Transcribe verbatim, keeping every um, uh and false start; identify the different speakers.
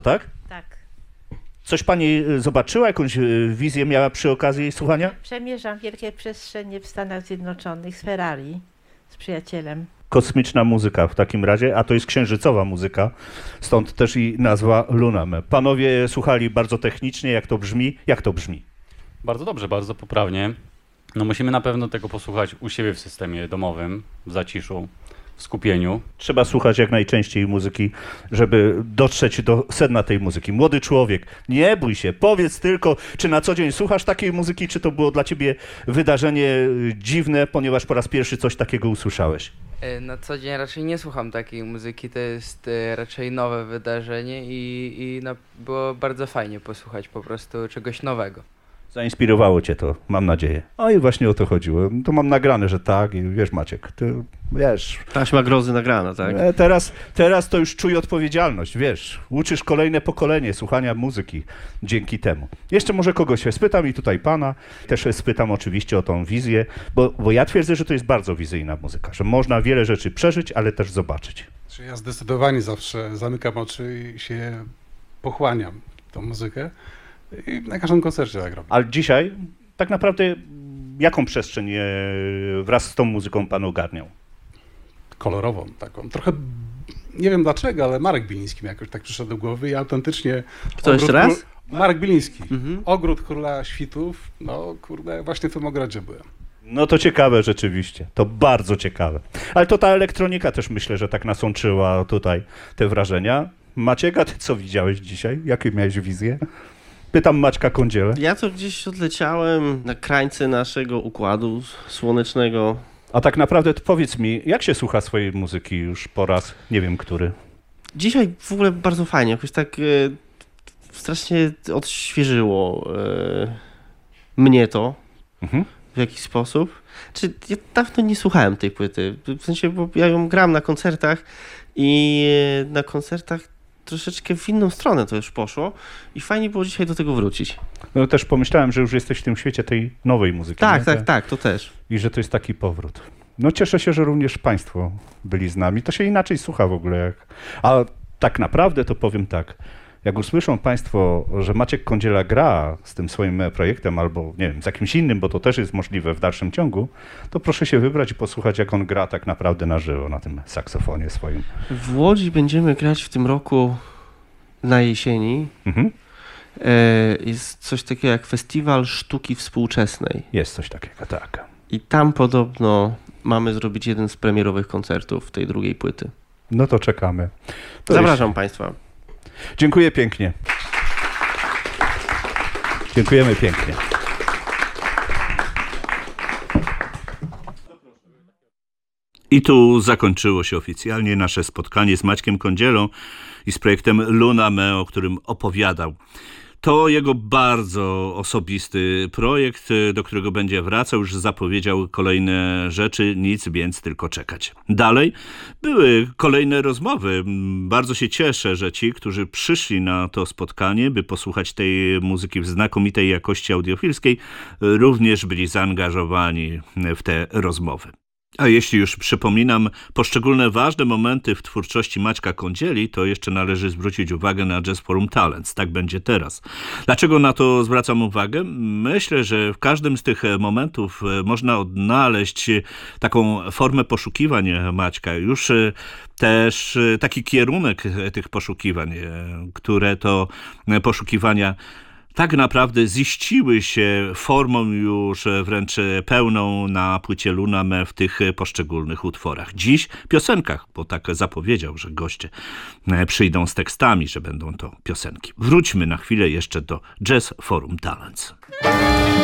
Speaker 1: Tak?
Speaker 2: Tak.
Speaker 1: Coś pani zobaczyła? Jakąś wizję miała przy okazji jej słuchania?
Speaker 2: Przemierzam wielkie przestrzenie w Stanach Zjednoczonych z Ferrari, z przyjacielem.
Speaker 1: Kosmiczna muzyka w takim razie, a to jest księżycowa muzyka, stąd też i nazwa Luname. Panowie słuchali bardzo technicznie, jak to brzmi? Jak to brzmi?
Speaker 3: Bardzo dobrze, bardzo poprawnie. No musimy na pewno tego posłuchać u siebie w systemie domowym, w zaciszu, w skupieniu.
Speaker 1: Trzeba słuchać jak najczęściej muzyki, żeby dotrzeć do sedna tej muzyki. Młody człowiek, nie bój się, powiedz tylko, czy na co dzień słuchasz takiej muzyki, czy to było dla ciebie wydarzenie dziwne, ponieważ po raz pierwszy coś takiego usłyszałeś?
Speaker 4: Na co dzień raczej nie słucham takiej muzyki, to jest e, raczej nowe wydarzenie i, i no, było bardzo fajnie posłuchać po prostu czegoś nowego.
Speaker 1: Zainspirowało cię to, mam nadzieję. O i właśnie o to chodziło. To mam nagrane, że tak i wiesz Maciek, ty wiesz...
Speaker 5: Taśma grozy nagrana, tak?
Speaker 1: e, Teraz, teraz to już czuję odpowiedzialność, wiesz. Uczysz kolejne pokolenie słuchania muzyki dzięki temu. Jeszcze może kogoś spytam i tutaj pana, też spytam oczywiście o tą wizję, bo, bo ja twierdzę, że to jest bardzo wizyjna muzyka, że można wiele rzeczy przeżyć, ale też zobaczyć.
Speaker 6: Że ja zdecydowanie zawsze zamykam oczy i się pochłaniam tą muzykę i na każdym koncercie tak robię.
Speaker 1: Ale dzisiaj tak naprawdę jaką przestrzeń e, wraz z tą muzyką pan ogarniał?
Speaker 6: Kolorową taką. Trochę, nie wiem dlaczego, ale Marek Biliński mi jakoś tak przyszedł do głowy i autentycznie...
Speaker 5: Kto jeszcze raz?
Speaker 6: Król... Marek Biliński.
Speaker 5: Mhm.
Speaker 6: Ogród Króla Świtów. No kurde, właśnie w tym ogrodzie byłem.
Speaker 1: No to ciekawe rzeczywiście, to bardzo ciekawe. Ale to ta elektronika też myślę, że tak nasączyła tutaj te wrażenia. Maciek, a ty co widziałeś dzisiaj? Jakie miałeś wizje? Pytam Maćka Kądzielę.
Speaker 5: Ja to gdzieś odleciałem na krańce naszego układu słonecznego.
Speaker 1: A tak naprawdę to powiedz mi, jak się słucha swojej muzyki już po raz, nie wiem który?
Speaker 5: Dzisiaj w ogóle bardzo fajnie, jakoś tak e, strasznie odświeżyło e, mnie to
Speaker 1: Mhm.
Speaker 5: w jakiś sposób. Czy ja dawno nie słuchałem tej płyty, w sensie, bo ja ją gram na koncertach i e, na koncertach troszeczkę w inną stronę to już poszło i fajnie było dzisiaj do tego wrócić.
Speaker 1: No też pomyślałem, że już jesteś w tym świecie tej nowej muzyki.
Speaker 5: Tak,
Speaker 1: nie?
Speaker 5: tak, tak, to też.
Speaker 1: I że to jest taki powrót. No cieszę się, że również państwo byli z nami. To się inaczej słucha w ogóle. Jak... A tak naprawdę to powiem tak. Jak usłyszą państwo, że Maciek Kądziela gra z tym swoim projektem albo nie wiem, z jakimś innym, bo to też jest możliwe w dalszym ciągu, to proszę się wybrać i posłuchać, jak on gra tak naprawdę na żywo na tym saksofonie swoim.
Speaker 5: W Łodzi będziemy grać w tym roku na jesieni.
Speaker 1: Mhm.
Speaker 5: E, jest coś takiego jak Festiwal Sztuki Współczesnej.
Speaker 1: Jest coś takiego, tak.
Speaker 5: I tam podobno mamy zrobić jeden z premierowych koncertów tej drugiej płyty.
Speaker 1: No to czekamy. To
Speaker 5: Zapraszam
Speaker 1: jest...
Speaker 5: Państwa.
Speaker 1: Dziękuję pięknie. Dziękujemy pięknie. I tu zakończyło się oficjalnie nasze spotkanie z Maćkiem Kądzielą i z projektem Luname, o którym opowiadał. To jego bardzo osobisty projekt, do którego będzie wracał, już zapowiedział kolejne rzeczy, nic więc tylko czekać. Dalej były kolejne rozmowy. Bardzo się cieszę, że ci, którzy przyszli na to spotkanie, by posłuchać tej muzyki w znakomitej jakości audiofilskiej, również byli zaangażowani w te rozmowy. A jeśli już przypominam poszczególne ważne momenty w twórczości Maćka Kądzieli, to jeszcze należy zwrócić uwagę na Jazz Forum Talents. Tak będzie teraz. Dlaczego na to zwracam uwagę? Myślę, że w każdym z tych momentów można odnaleźć taką formę poszukiwań Maćka. Już też taki kierunek tych poszukiwań, które to poszukiwania tak naprawdę ziściły się formą już wręcz pełną na płycie Luname w tych poszczególnych utworach. Dziś piosenkach, bo tak zapowiedział, że goście przyjdą z tekstami, że będą to piosenki. Wróćmy na chwilę jeszcze do Jazz Forum Talents.